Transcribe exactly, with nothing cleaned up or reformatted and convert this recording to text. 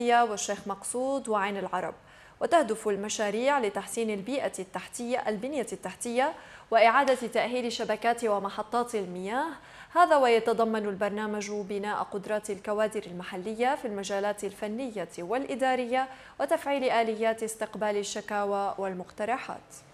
والشيخ مقصود وعين العرب، وتهدف المشاريع لتحسين البيئة التحتية البنية التحتية وإعادة تأهيل شبكات ومحطات المياه. هذا ويتضمن البرنامج بناء قدرات الكوادر المحلية في المجالات الفنية والإدارية وتفعيل آليات استقبال الشكاوى والمقترحات.